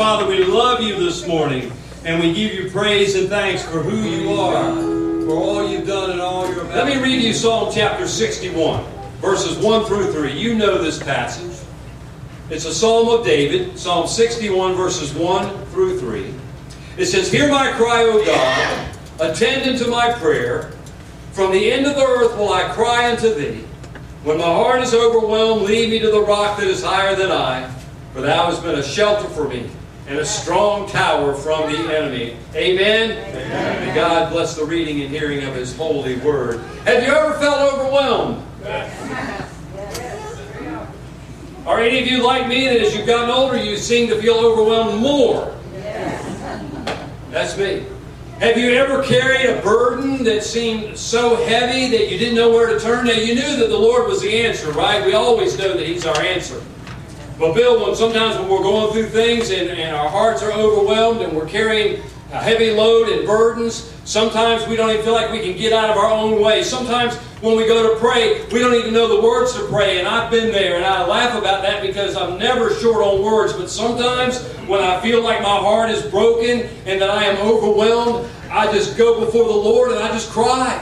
Father, we love you this morning, and we give you praise and thanks for who you are, for all you've done and all you're about. Let me read you Psalm chapter 61, verses 1 through 3. You know this passage. It's a Psalm of David, Psalm 61, verses 1 through 3. It says, "Hear my cry, O God, attend unto my prayer. From the end of the earth will I cry unto thee. When my heart is overwhelmed, lead me to the rock that is higher than I. For thou hast been a shelter for me, and a strong tower from the enemy." Amen? Amen. May God bless the reading and hearing of His holy word. Have you ever felt overwhelmed? Yes. Are any of you like me that as you've gotten older, you seem to feel overwhelmed more? Yes. That's me. Have you ever carried a burden that seemed so heavy that you didn't know where to turn? Now, you knew that the Lord was the answer, right? We always know that He's our answer. But Bill, sometimes when we're going through things and our hearts are overwhelmed and we're carrying a heavy load and burdens, sometimes we don't even feel like we can get out of our own way. Sometimes when we go to pray, we don't even know the words to pray. And I've been there, and I laugh about that because I'm never short on words. But sometimes when I feel like my heart is broken and that I am overwhelmed, I just go before the Lord and I just cry.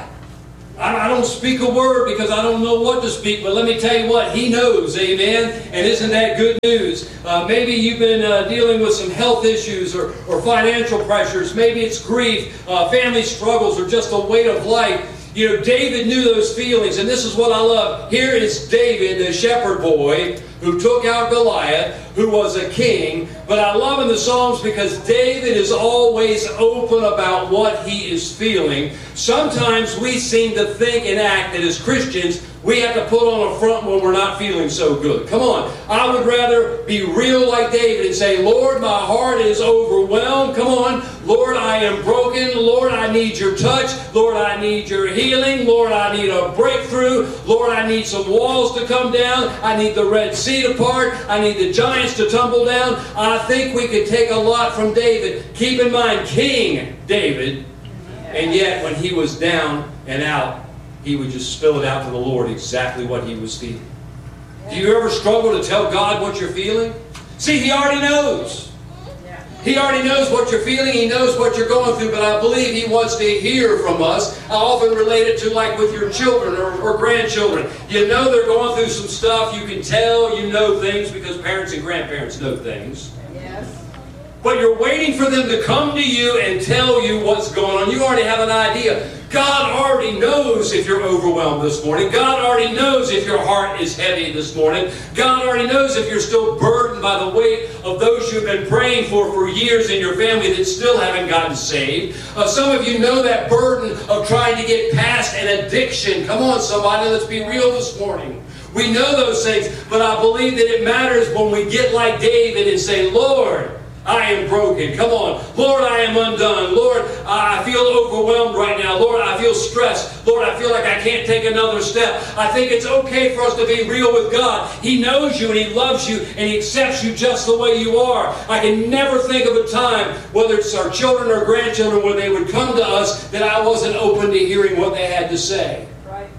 I don't speak a word because I don't know what to speak, but let me tell you what, He knows, amen? And isn't that good news? Maybe you've been dealing with some health issues or financial pressures. Maybe it's grief, family struggles, or just the weight of life. You know, David knew those feelings, and this is what I love. Here is David, the shepherd boy, who took out Goliath, who was a king. But I love in the Psalms because David is always open about what he is feeling. Sometimes we seem to think and act that as Christians, we have to put on a front when we're not feeling so good. Come on. I would rather be real like David and say, Lord, my heart is overwhelmed. Come on. Lord, I am broken. Lord, I need your touch. Lord, I need your healing. Lord, I need a breakthrough. Lord, I need some walls to come down. I need the Red Sea to part. I need the giants to tumble down. I think we could take a lot from David. Keep in mind, King David. And yet, when he was down and out, he would just spill it out to the Lord exactly what he was feeling. Do you ever struggle to tell God what you're feeling? See, He already knows. He already knows what you're feeling. He knows what you're going through. But I believe He wants to hear from us. I often relate it to like with your children or grandchildren. You know they're going through some stuff. You can tell you know things because parents and grandparents know things. But you're waiting for them to come to you and tell you what's going on. You already have an idea. God already knows if you're overwhelmed this morning. God already knows if your heart is heavy this morning. God already knows if you're still burdened by the weight of those you've been praying for years in your family that still haven't gotten saved. Some of you know that burden of trying to get past an addiction. Come on, somebody, let's be real this morning. We know those things, but I believe that it matters when we get like David and say, Lord, I am broken. Come on. Lord, I am undone. Lord, I feel overwhelmed right now. Lord, I feel stressed. Lord, I feel like I can't take another step. I think it's okay for us to be real with God. He knows you and He loves you and He accepts you just the way you are. I can never think of a time, whether it's our children or grandchildren, when they would come to us that I wasn't open to hearing what they had to say.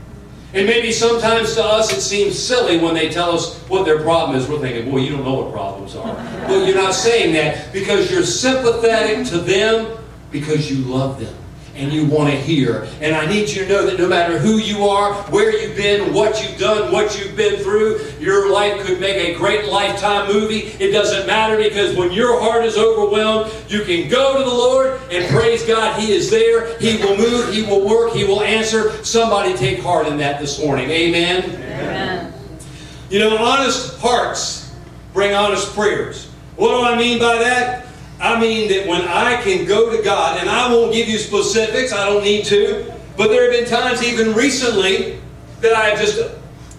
And maybe sometimes to us it seems silly when they tell us what their problem is. We're thinking, boy, you don't know what problems are. Well, you're not saying that because you're sympathetic to them because you love them and you want to hear. And I need you to know that no matter who you are, where you've been, what you've done, what you've been through, your life could make a great Lifetime movie. It doesn't matter because when your heart is overwhelmed, you can go to the Lord and praise God. He is there. He will move. He will work. He will answer. Somebody take heart in that this morning. Amen? Amen. You know, honest hearts bring honest prayers. What do I mean by that? I mean that when I can go to God, and I won't give you specifics, I don't need to, but there have been times even recently that I have just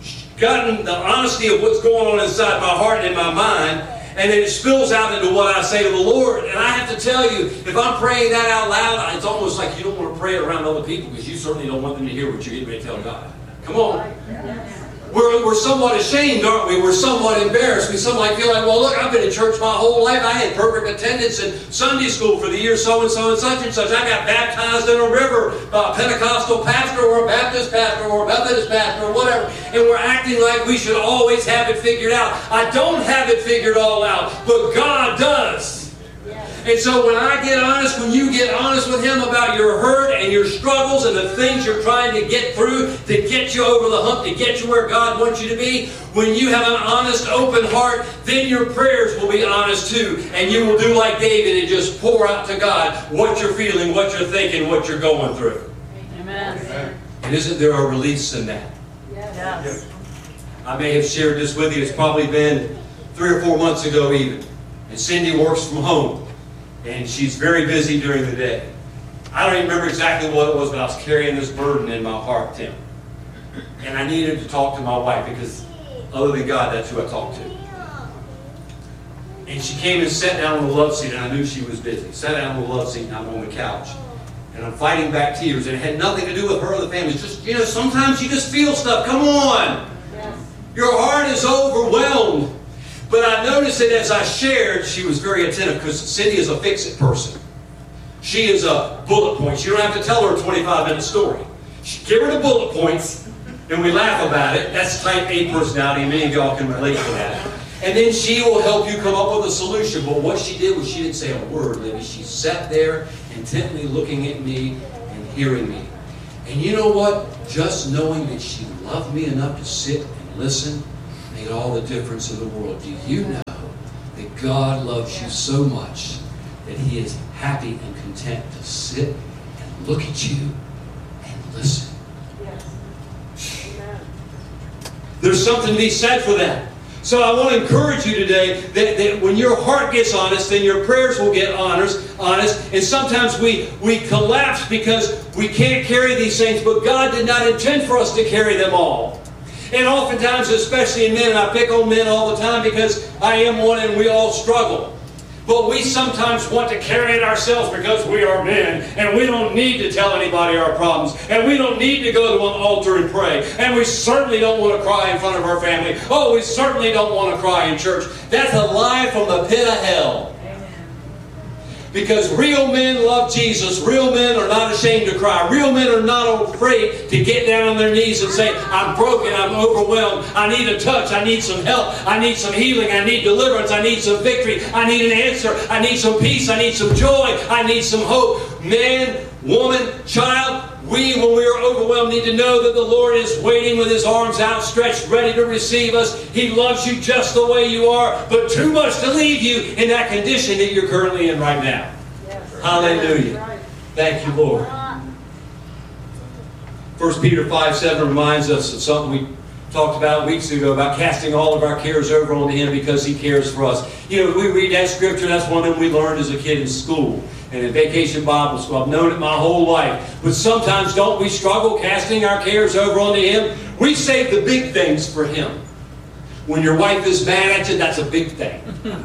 gotten the honesty of what's going on inside my heart and in my mind, and then it spills out into what I say to the Lord. And I have to tell you, if I'm praying that out loud, it's almost like you don't want to pray it around other people because you certainly don't want them to hear what you're getting ready to tell God. Come on. We're somewhat ashamed, aren't we? We're somewhat embarrassed. We somewhat feel like, well, look, I've been in church my whole life. I had perfect attendance in Sunday school for the year so-and-so and such and such. I got baptized in a river, a Pentecostal pastor or a Baptist pastor or a Methodist pastor or whatever. And we're acting like we should always have it figured out. I don't have it figured all out, but God does. And so when I get honest, when you get honest with Him about your hurt and your struggles and the things you're trying to get through to get you over the hump, to get you where God wants you to be, when you have an honest, open heart, then your prayers will be honest too. And you will do like David and just pour out to God what you're feeling, what you're thinking, what you're going through. Amen. And isn't there a release in that? Yes. I may have shared this with you. It's probably been 3 or 4 months ago even. And Cindy works from home. And she's very busy during the day. I don't even remember exactly what it was, but I was carrying this burden in my heart, Tim. And I needed to talk to my wife because other than God, that's who I talked to. And she came and sat down on the love seat, and I knew she was busy. Sat down on the love seat, and I'm on the couch. And I'm fighting back tears, and it had nothing to do with her or the family. It's just, sometimes you just feel stuff. Come on. Yes. Your heart is overwhelmed. But I noticed that as I shared, she was very attentive because Cindy is a fix-it person. She is a bullet points. You don't have to tell her a 25-minute story. Give her the bullet points, and we laugh about it. That's type A personality. Many of y'all can relate to that. And then she will help you come up with a solution. But what she did was she didn't say a word, Libby. She sat there intently looking at me and hearing me. And you know what? Just knowing that she loved me enough to sit and listen made all the difference in the world. Do you know that God loves you so much that He is happy and content to sit and look at you and listen? Yes. Amen. There's something to be said for that. So I want to encourage you today that when your heart gets honest, then your prayers will get honest. And sometimes we collapse because we can't carry these things, but God did not intend for us to carry them all. And oftentimes, especially in men, and I pick on men all the time because I am one and we all struggle. But we sometimes want to carry it ourselves because we are men and we don't need to tell anybody our problems. And we don't need to go to an altar and pray. And we certainly don't want to cry in front of our family. Oh, we certainly don't want to cry in church. That's a lie from the pit of hell. Because real men love Jesus. Real men are not ashamed to cry. Real men are not afraid to get down on their knees and say, I'm broken, I'm overwhelmed, I need a touch, I need some help, I need some healing, I need deliverance, I need some victory, I need an answer, I need some peace, I need some joy, I need some hope. Man, woman, child, when we are overwhelmed, need to know that the Lord is waiting with His arms outstretched, ready to receive us. He loves you just the way you are, but too much to leave you in that condition that you're currently in right now. Yes. Hallelujah. Right. Thank you, Lord. 1 Peter 5:7 reminds us of something we talked about weeks ago about casting all of our cares over on Him because He cares for us. We read that scripture. That's one that we learned as a kid in school and in Vacation Bible School. I've known it my whole life. But sometimes don't we struggle casting our cares over onto Him? We save the big things for Him. When your wife is mad at you, that's a big thing.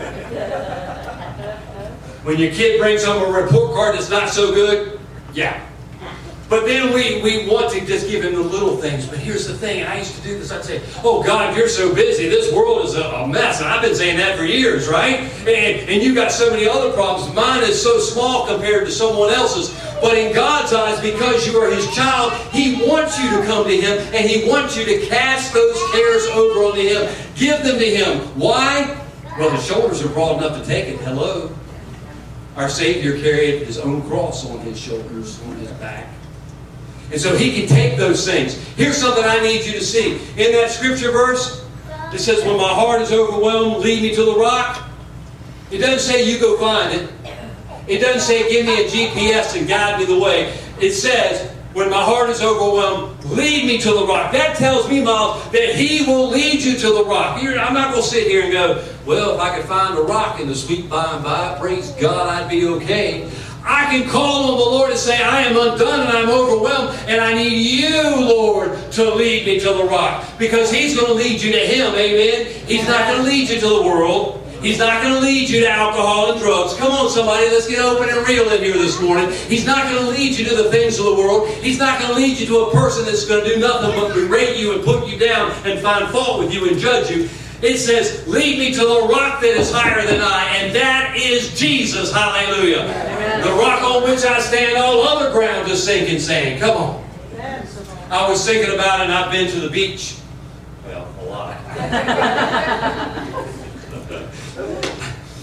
When your kid brings home a report card that's not so good, yeah. But then we want to just give Him the little things. But here's the thing, and I used to do this, I'd say, oh God, you're so busy, this world is a mess. And I've been saying that for years, right? And you've got so many other problems. Mine is so small compared to someone else's. But in God's eyes, because you are His child, He wants you to come to Him, and He wants you to cast those cares over onto Him. Give them to Him. Why? Well, His shoulders are broad enough to take it. Hello? Our Savior carried His own cross on His shoulders, on His back. And so He can take those things. Here's something I need you to see. In that scripture verse, it says, when my heart is overwhelmed, lead me to the rock. It doesn't say you go find it. It doesn't say give me a GPS and guide me the way. It says, when my heart is overwhelmed, lead me to the rock. That tells me, Miles, that He will lead you to the rock. I'm not going to sit here and go, well, if I could find a rock in the sweet by and by, praise God, I'd be okay. I can call on the Lord and say, I am undone and I'm overwhelmed and I need You, Lord, to lead me to the rock. Because He's going to lead you to Him, amen? He's not going to lead you to the world. He's not going to lead you to alcohol and drugs. Come on, somebody, let's get open and real in here this morning. He's not going to lead you to the things of the world. He's not going to lead you to a person that's going to do nothing but berate you and put you down and find fault with you and judge you. It says, lead me to the rock that is higher than I, and that is Jesus. Hallelujah. Amen. The rock on which I stand, all other ground is sinking sand. Come on. Amen. I was thinking about it, and I've been to the beach. Well, a lot.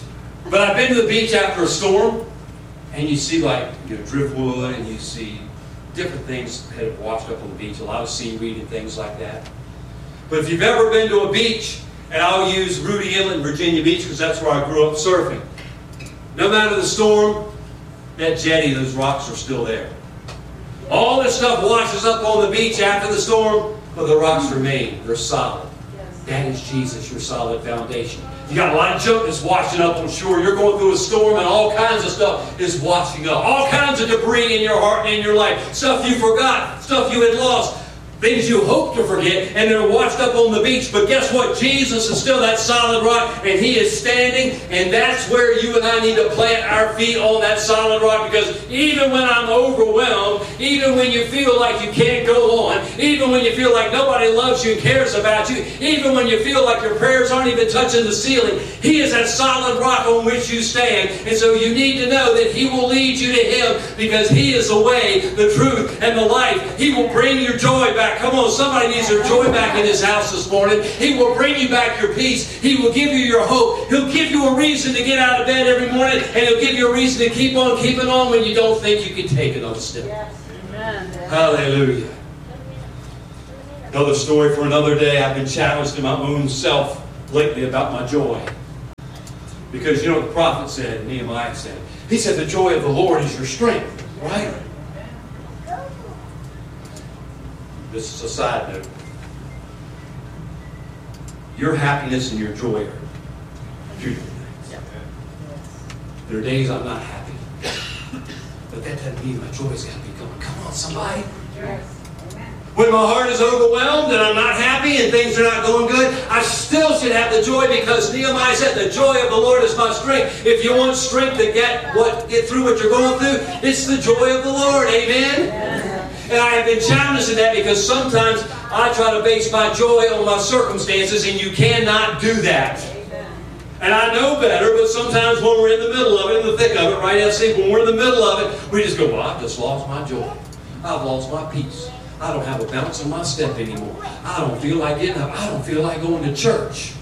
But I've been to the beach after a storm, and you see driftwood, and you see different things that have washed up on the beach, a lot of seaweed and things like that. But if you've ever been to a beach, and I'll use Rudy Inlet, Virginia Beach, because that's where I grew up surfing. No matter the storm, that jetty, those rocks are still there. All this stuff washes up on the beach after the storm, but the rocks remain. They're solid. That is Jesus, your solid foundation. You got a lot of junk that's washing up on shore. You're going through a storm and all kinds of stuff is washing up. All kinds of debris in your heart and in your life. Stuff you forgot. Stuff you had lost. Things you hope to forget, and they're washed up on the beach. But guess what? Jesus is still that solid rock, and He is standing, and that's where you and I need to plant our feet on that solid rock, because even when I'm overwhelmed, even when you feel like you can't go on, even when you feel like nobody loves you and cares about you, even when you feel like your prayers aren't even touching the ceiling, He is that solid rock on which you stand. And so you need to know that He will lead you to Him, because He is the way, the truth, and the life. He will bring your joy back. Come on, somebody needs their joy back in this house this morning. He will bring you back your peace. He will give you your hope. He'll give you a reason to get out of bed every morning, and He'll give you a reason to keep on keeping on when you don't think you can take another step. Yes. Amen. Hallelujah. Another story for another day. I've been challenged in my own self lately about my joy. Because you know what the prophet said, Nehemiah said. He said, the joy of the Lord is your strength. Right? This is a side note. Your happiness and your joy are two different things. There are days I'm not happy. But that doesn't mean my joy's got to be going. Come on, somebody. When my heart is overwhelmed and I'm not happy and things are not going good, I still should have the joy, because Nehemiah said, the joy of the Lord is my strength. If you want strength to get through what you're going through, it's the joy of the Lord. Amen? And I have been challenged in that, because sometimes I try to base my joy on my circumstances, and you cannot do that. And I know better, but sometimes when we're in the middle of it, in the thick of it, right? When we're in the middle of it, we just go, well, I've just lost my joy. I've lost my peace. I don't have a bounce in my step anymore. I don't feel like getting up. I don't feel like going to church.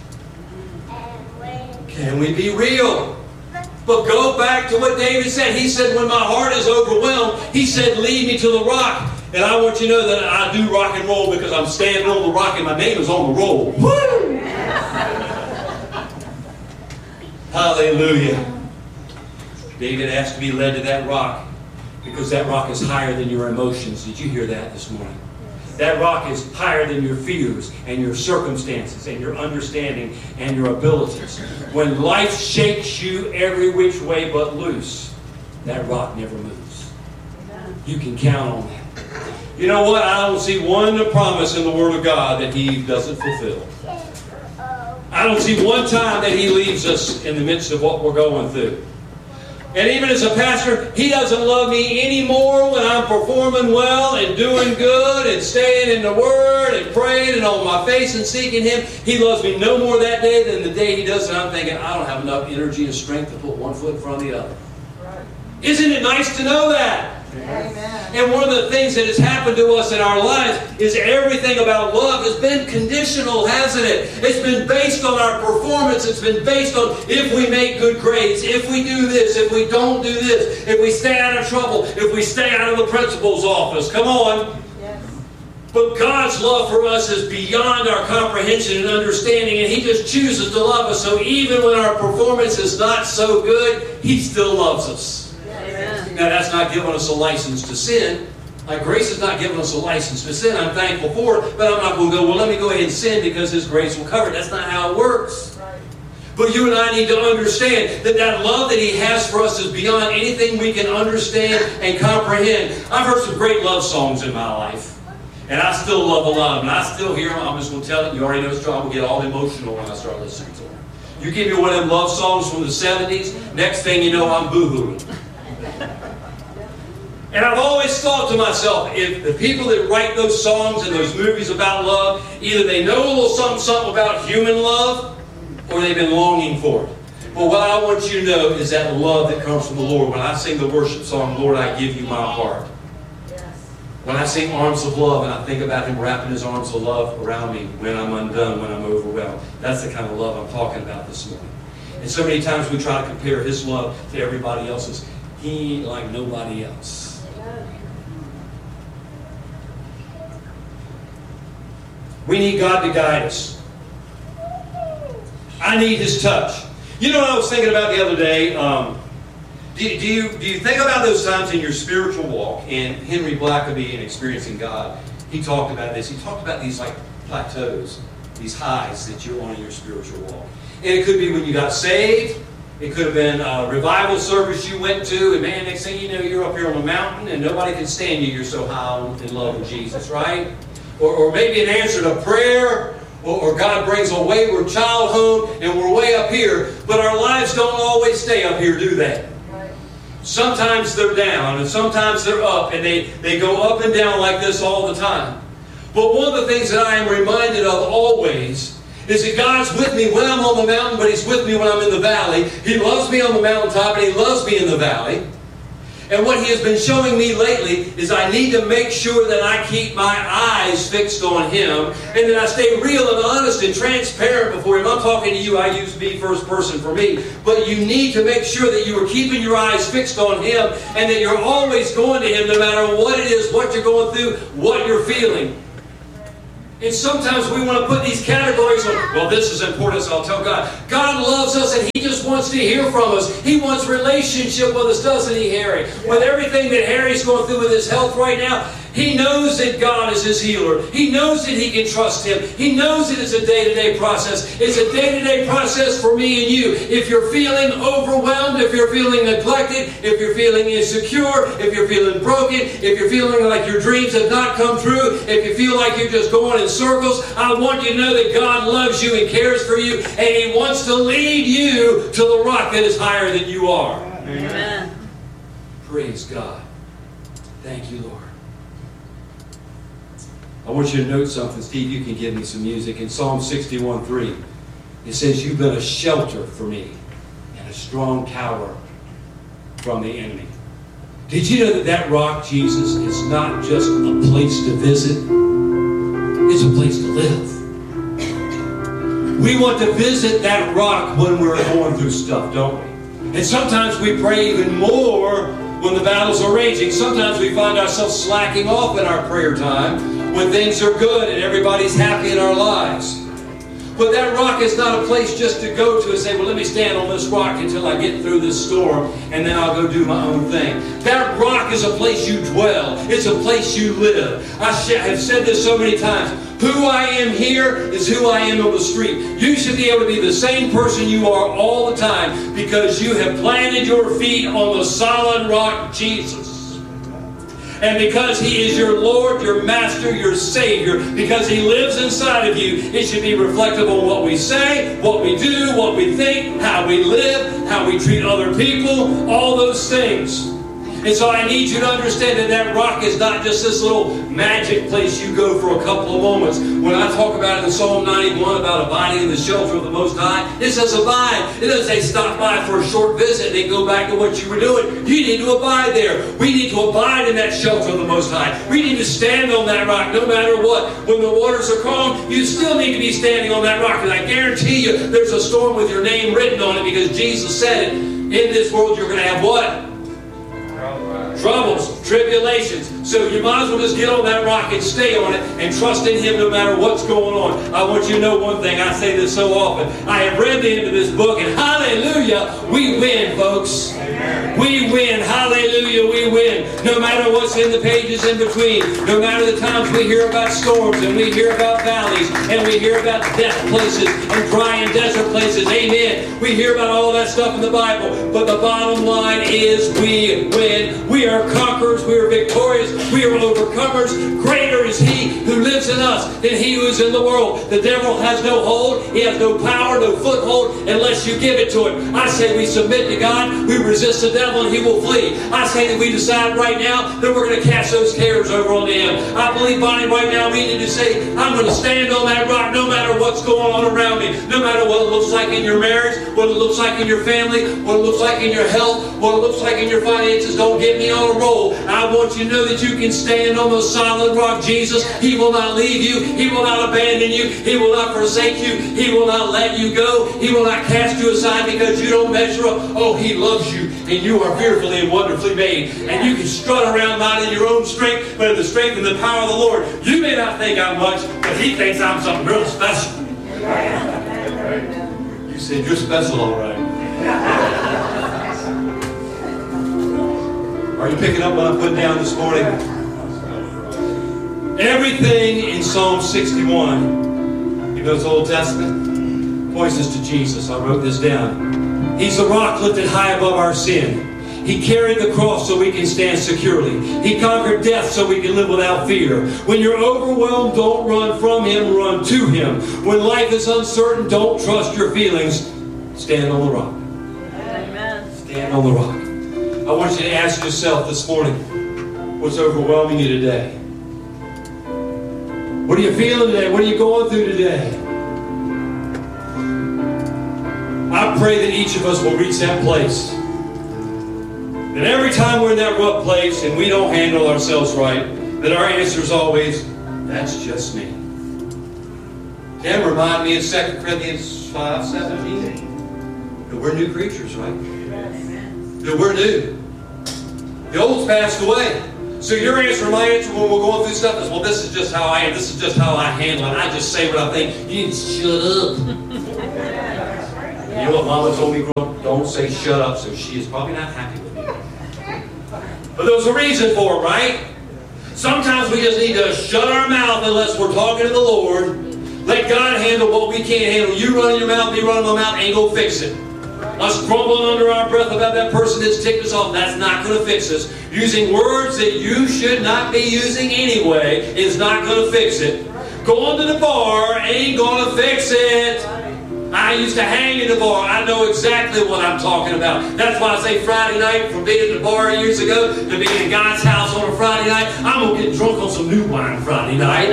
Can we be real? But go back to what David said. He said, when my heart is overwhelmed, he said, lead me to the rock. And I want you to know that I do rock and roll, because I'm standing on the rock and my name is on the roll. Woo! Hallelujah. David asked to be led to that rock, because that rock is higher than your emotions. Did you hear that this morning? That rock is higher than your fears and your circumstances and your understanding and your abilities. When life shakes you every which way but loose, that rock never moves. You can count on that. You know what? I don't see one promise in the Word of God that He doesn't fulfill. I don't see one time that He leaves us in the midst of what we're going through. And even as a pastor, He doesn't love me anymore when I'm performing well and doing good and staying in the Word and praying and on my face and seeking Him. He loves me no more that day than the day He does, and I'm thinking, I don't have enough energy and strength to put one foot in front of the other. Right. Isn't it nice to know that? Amen. And one of the things that has happened to us in our lives is everything about love has been conditional, hasn't it? It's been based on our performance. It's been based on if we make good grades, if we do this, if we don't do this, if we stay out of trouble, if we stay out of the principal's office. Come on. Yes. But God's love for us is beyond our comprehension and understanding, and He just chooses to love us. So even when our performance is not so good, He still loves us. Now, that's not giving us a license to sin. Like, grace is not giving us a license to sin. I'm thankful for it, but I'm not going to go, well, let me go ahead and sin because His grace will cover it. That's not how it works. Right. But you and I need to understand that that love that He has for us is beyond anything we can understand and comprehend. I've heard some great love songs in my life, and I still love a lot of them. I still hear them. I'm just going to tell it. You already know it's true. I'm going to get all emotional when I start listening to them. You give me one of them love songs from the 70s, next thing you know, I'm boo-hooing. And I've always thought to myself, if the people that write those songs and those movies about love, either they know a little something about human love, or they've been longing for it. But what I want you to know is that love that comes from the Lord. When I sing the worship song, Lord, I give you my heart. Yes. When I sing Arms of Love and I think about Him wrapping His arms of love around me when I'm undone, when I'm overwhelmed, that's the kind of love I'm talking about this morning. And so many times we try to compare His love to everybody else's. He ain't like nobody else. We need God to guide us. I need His touch. You know what I was thinking about the other day? Do you think about those times in your spiritual walk? And Henry Blackaby in Experiencing God, he talked about this. He talked about these like plateaus, these highs that you're on in your spiritual walk. And it could be when you got saved. It could have been a revival service you went to, and man, next thing you know, you're up here on the mountain and nobody can stand you. You're so high in love with Jesus, right? Or maybe an answer to prayer, or God brings a wayward child home and we're way up here, but our lives don't always stay up here, do they? Sometimes they're down and sometimes they're up, and they go up and down like this all the time. But one of the things that I am reminded of always is that God's with me when I'm on the mountain, but He's with me when I'm in the valley. He loves me on the mountaintop and He loves me in the valley. And what He has been showing me lately is I need to make sure that I keep my eyes fixed on Him, and that I stay real and honest and transparent before Him. I'm talking to you, I use me first person for me. But you need to make sure that you are keeping your eyes fixed on Him, and that you're always going to Him no matter what it is, what you're going through, what you're feeling. And sometimes we want to put these categories on, well, this is important, so I'll tell God. God loves us and He just wants to hear from us. He wants relationship with us, doesn't He, Harry? With everything that Harry's going through with his health right now, he knows that God is his healer. He knows that he can trust Him. He knows that it's a day-to-day process. It's a day-to-day process for me and you. If you're feeling overwhelmed, if you're feeling neglected, if you're feeling insecure, if you're feeling broken, if you're feeling like your dreams have not come true, if you feel like you're just going in circles, I want you to know that God loves you and cares for you, and He wants to lead you to the rock that is higher than you are. Amen. Praise God. Thank you, Lord. I want you to note something. Steve, you can give me some music. In Psalm 61:3, it says, "You've been a shelter for me and a strong tower from the enemy." Did you know that that rock, Jesus, is not just a place to visit? It's a place to live. We want to visit that rock when we're going through stuff, don't we? And sometimes we pray even more when the battles are raging. Sometimes we find ourselves slacking off in our prayer time when things are good and everybody's happy in our lives. But that rock is not a place just to go to and say, well, let me stand on this rock until I get through this storm, and then I'll go do my own thing. That rock is a place you dwell. It's a place you live. I have said this so many times. Who I am here is who I am on the street. You should be able to be the same person you are all the time, because you have planted your feet on the solid rock, Jesus. And because He is your Lord, your Master, your Savior, because He lives inside of you, it should be reflective on what we say, what we do, what we think, how we live, how we treat other people, all those things. And so I need you to understand that that rock is not just this little magic place you go for a couple of moments. When I talk about it in Psalm 91 about abiding in the shelter of the Most High, it says abide. It doesn't say stop by for a short visit and then go back to what you were doing. You need to abide there. We need to abide in that shelter of the Most High. We need to stand on that rock no matter what. When the waters are calm, you still need to be standing on that rock. And I guarantee you there's a storm with your name written on it, because Jesus said it. In this world you're going to have what? Troubles, tribulations. So you might as well just get on that rock and stay on it and trust in Him no matter what's going on. I want you to know one thing. I say this so often. I have read the end of this book, and hallelujah, we win, folks. Amen. We win. Hallelujah, we win. No matter what's in the pages in between. No matter the times we hear about storms and we hear about valleys and we hear about death places and dry and desert places. Amen. We hear about all that stuff in the Bible. But the bottom line is we win. We are conquerors. We are victorious. We are overcomers. Greater is He who lives in us than he who is in the world. The devil has no hold. He has no power, no foothold unless you give it to him. I say we submit to God. We resist the devil and he will flee. I say that we decide right now that we're going to cast those cares over onto Him. I believe, Bonnie, right now we need to say, I'm going to stand on that rock no matter what what's going on around me. No matter what it looks like in your marriage, what it looks like in your family, what it looks like in your health, what it looks like in your finances. Don't get me on a roll. I want you to know that you can stand on the solid rock, Jesus. He will not leave you. He will not abandon you. He will not forsake you. He will not let you go. He will not cast you aside because you don't measure up. Oh, He loves you, and you are fearfully and wonderfully made. And you can strut around not in your own strength, but in the strength and the power of the Lord. You may not think I'm much, but He thinks I'm something real special. You said you're special, all right. Are you picking up what I'm putting down this morning? Everything in Psalm 61, you know, it's Old Testament, points us to Jesus. I wrote this down. He's the rock lifted high above our sin. He carried the cross so we can stand securely. He conquered death so we can live without fear. When you're overwhelmed, don't run from Him, run to Him. When life is uncertain, don't trust your feelings. Stand on the rock. Amen. Stand on the rock. I want you to ask yourself this morning, what's overwhelming you today? What are you feeling today? What are you going through today? I pray that each of us will reach that place. That every time we're in that rough place and we don't handle ourselves right, that our answer is always, that's just me. Can remind me of 2 Corinthians 5:17. That we're new creatures, right? That we're new. The old's passed away. So your answer and my answer when we're going through stuff is, well, this is just how I am. This is just how I handle it. I just say what I think. You need to shut up. You know what Mama told me growing up? Don't say shut up, so she is probably not happy with me. But there's a reason for it, right? Sometimes we just need to shut our mouth unless we're talking to the Lord. Let God handle what we can't handle. You running your mouth, me running my mouth, ain't going to fix it. Us grumbling under our breath about that person that's ticked us off, that's not going to fix us. Using words that you should not be using anyway is not going to fix it. Going to the bar ain't going to fix it. I used to hang in the bar. I know exactly what I'm talking about. That's why I say Friday night, from being at the bar years ago to being in God's house on a Friday night, I'm going to get drunk on some new wine Friday night.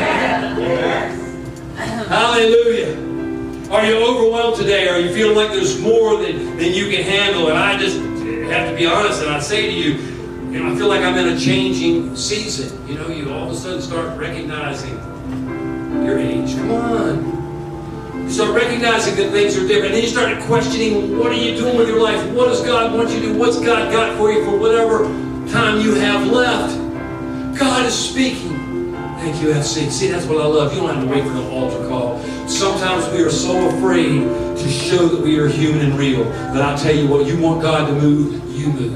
Hallelujah. Are you overwhelmed today? Are you feeling like there's more than you can handle? And I just have to be honest, and I say to you, I feel like I'm in a changing season. You know, you all of a sudden start recognizing your age. Come on. You start recognizing that things are different. And then you start questioning, what are you doing with your life? What does God want you to do? What's God got for you for whatever time you have left? God is speaking. Thank you, FC. See, that's what I love. You don't have to wait for the altar call. Sometimes we are so afraid to show that we are human and real. But I'll tell you what, you want God to move, you move.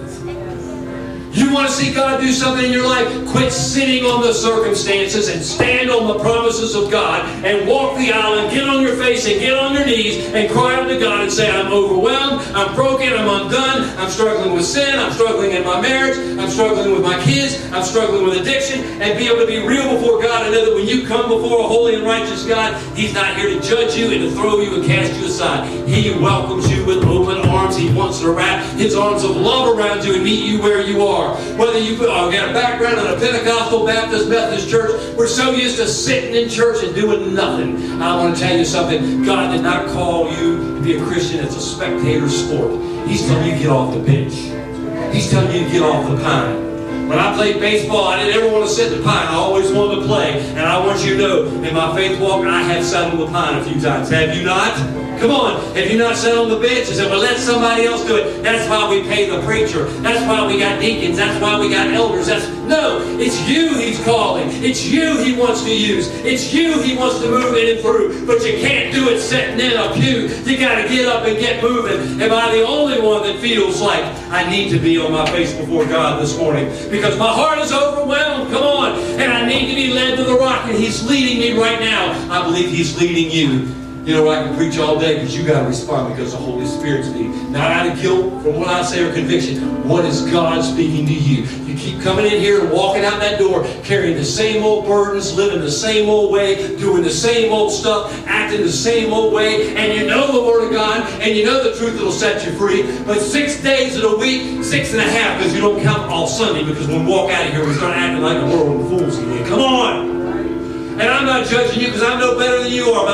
You want to see God do something in your life? Quit sitting on the circumstances and stand on the promises of God and walk the aisle and get on your face and get on your knees and cry out to God and say, I'm overwhelmed, I'm broken, I'm undone, I'm struggling with sin, I'm struggling in my marriage, I'm struggling with my kids, I'm struggling with addiction, and be able to be real before God and know that when you come before a holy and righteous God, He's not here to judge you and to throw you and cast you aside. He welcomes you with open arms. He wants to wrap His arms of love around you and meet you where you are. Whether you got a background in a Pentecostal, Baptist, Methodist church, we're so used to sitting in church and doing nothing. I want to tell you something. God did not call you to be a Christian. It's a spectator sport. He's telling you to get off the bench. He's telling you to get off the pine. When I played baseball, I didn't ever want to sit in the pine. I always wanted to play. And I want you to know, in my faith walk, I have sat on the pine a few times. Have you not? Come on. Have you not sat on the bench and said, well, let somebody else do it? That's why we pay the preacher. That's why we got deacons. That's why we got elders. No, it's you He's calling. It's you He wants to use. It's you He wants to move in and through. But you can't do it sitting in a pew. You got to get up and get moving. Am I the only one that feels like I need to be on my face before God this morning? Because my heart is overwhelmed. Come on. And I need to be led to the rock. And He's leading me right now. I believe He's leading you. You know, I can preach all day, but you got to respond because the Holy Spirit's leading. Not out of guilt from what I say or conviction. What is God speaking to you? You keep coming in here and walking out that door, carrying the same old burdens, living the same old way, doing the same old stuff, acting the same old way, and you know the Word of God, and you know the truth that will set you free. But 6 days of the week, 6.5, because you don't count all Sunday, because when we walk out of here, we start acting like the world of fools again. Come on! And I'm not judging you because I'm no better than you are, but I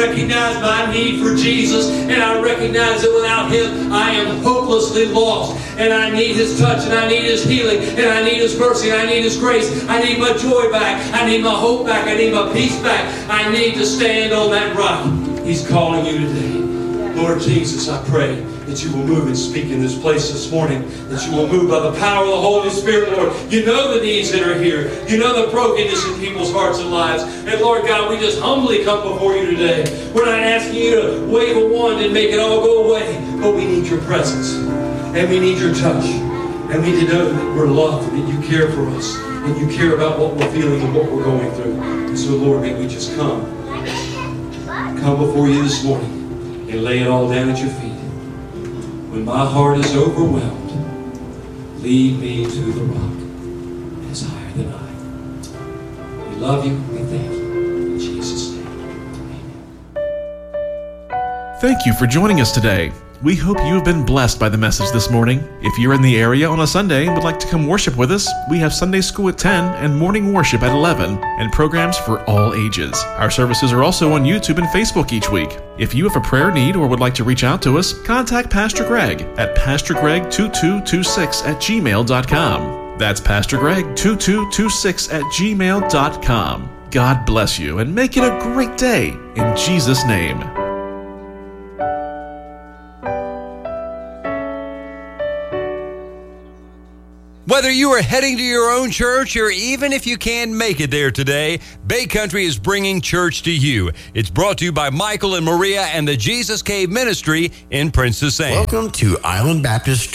recognize my need for Jesus, and I recognize that without Him, I am hopelessly lost. And I need His touch, and I need His healing, and I need His mercy, and I need His grace. I need my joy back. I need my hope back. I need my peace back. I need to stand on that rock. He's calling you today. Lord Jesus, I pray that you will move and speak in this place this morning, that you will move by the power of the Holy Spirit, Lord. You know the needs that are here. You know the brokenness in people's hearts and lives. And Lord God, we just humbly come before you today. We're not asking you to wave a wand and make it all go away, but we need your presence, and we need your touch, and we need to know that we're loved, and that you care for us, and you care about what we're feeling and what we're going through. And so, Lord, may we just come before you this morning and lay it all down at your feet. When my heart is overwhelmed, lead me to the rock that is higher than I. We love you. We thank you. In Jesus' name, amen. Thank you for joining us today. We hope you have been blessed by the message this morning. If you're in the area on a Sunday and would like to come worship with us, we have Sunday school at 10 and morning worship at 11 and programs for all ages. Our services are also on YouTube and Facebook each week. If you have a prayer need or would like to reach out to us, contact Pastor Greg at pastorgreg2226@gmail.com. That's Pastor Greg2226@gmail.com. God bless you and make it a great day in Jesus' name. Whether you are heading to your own church or even if you can't make it there today, Bay Country is bringing church to you. It's brought to you by Michael and Maria and the Jesus Cave Ministry in Princess Anne. Welcome to Island Baptist